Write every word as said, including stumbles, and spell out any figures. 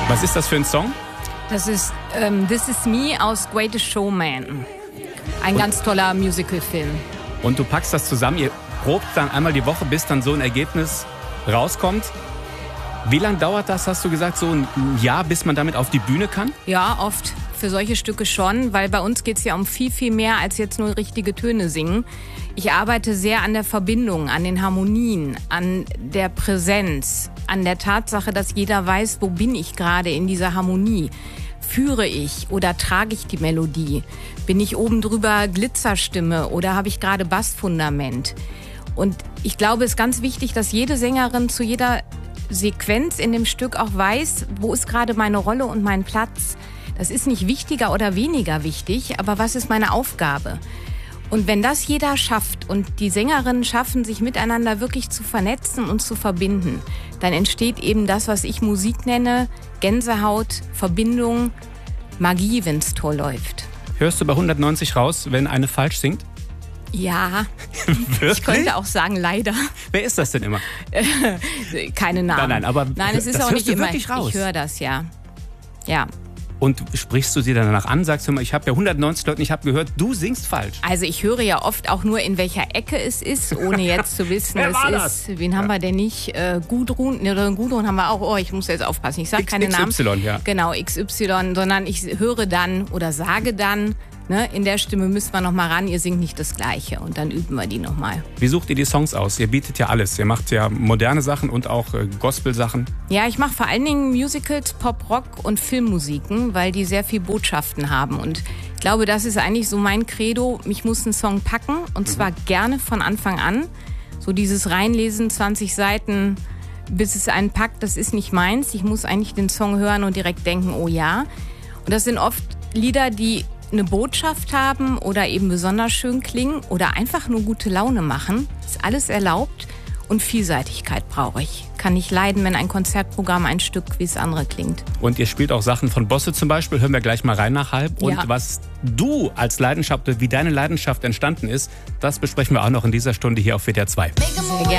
Was ist das für ein Song? Das ist ähm, This Is Me aus Greatest Showman. Ein und, ganz toller Musicalfilm. Und du packst das zusammen, ihr probt dann einmal die Woche, bis dann so ein Ergebnis rauskommt. Wie lange dauert das, hast du gesagt, so ein Jahr, bis man damit auf die Bühne kann? Ja, oft. Für solche Stücke schon, weil bei uns geht es ja um viel, viel mehr als jetzt nur richtige Töne singen. Ich arbeite sehr an der Verbindung, an den Harmonien, an der Präsenz, an der Tatsache, dass jeder weiß, wo bin ich gerade in dieser Harmonie. Führe ich oder trage ich die Melodie? Bin ich oben drüber Glitzerstimme oder habe ich gerade Bassfundament? Und ich glaube, es ist ganz wichtig, dass jede Sängerin zu jeder Sequenz in dem Stück auch weiß, wo ist gerade meine Rolle und mein Platz. Das ist nicht wichtiger oder weniger wichtig, aber was ist meine Aufgabe? Und wenn das jeder schafft und die Sängerinnen schaffen, sich miteinander wirklich zu vernetzen und zu verbinden, dann entsteht eben das, was ich Musik nenne, Gänsehaut, Verbindung, Magie, wenn es toll läuft. Hörst du bei hundertneunzig raus, wenn eine falsch singt? Ja, Wirklich? Ich könnte auch sagen, leider. Wer ist das denn immer? Keine Namen. Nein, nein, aber nein, es ist das auch hörst nicht du immer. Wirklich raus? Ich höre das, ja. Ja. Und sprichst du sie dann danach an, sagst du mal, ich habe ja hundertneunzig Leute, ich habe gehört, du singst falsch. Also ich höre ja oft auch nur, in welcher Ecke es ist, ohne jetzt zu wissen, Wer es war ist, das? wen haben wir denn nicht? Äh, Gudrun, ne, oder Gudrun haben wir auch, oh, ich muss jetzt aufpassen, ich sage keine X Y, Namen. ja. Genau, X Y, sondern ich höre dann oder sage dann, ne, in der Stimme müssen wir nochmal ran, ihr singt nicht das Gleiche und dann üben wir die nochmal. Wie sucht ihr die Songs aus? Ihr bietet ja alles, ihr macht ja moderne Sachen und auch äh, Gospel-Sachen. Ja, ich mache vor allen Dingen Musicals, Pop, Rock und Filmmusiken, weil die sehr viel Botschaften haben. Und ich glaube, das ist eigentlich so mein Credo. Mich muss ein Song packen und zwar mhm. gerne von Anfang an. So dieses Reinlesen, zwanzig Seiten, bis es einen packt, das ist nicht meins. Ich muss eigentlich den Song hören und direkt denken, oh ja. Und das sind oft Lieder, die eine Botschaft haben oder eben besonders schön klingen oder einfach nur gute Laune machen. Ist alles erlaubt und Vielseitigkeit brauche ich. Kann nicht leiden, wenn ein Konzertprogramm ein Stück wie das andere klingt. Und ihr spielt auch Sachen von Bosse zum Beispiel, hören wir gleich mal rein nach halb. Und ja. was du als Leidenschaft, wie deine Leidenschaft entstanden ist, das besprechen wir auch noch in dieser Stunde hier auf W D R zwei. Sehr gerne.